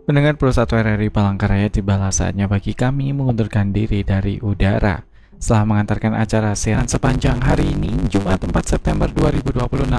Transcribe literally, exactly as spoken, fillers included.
Pendengar Pro satu R R I Palangkaraya, tibalah saatnya bagi kami mengundurkan diri dari udara. Setelah mengantarkan acara siaran sepanjang hari ini, Jumat empat September dua ribu dua puluh enam,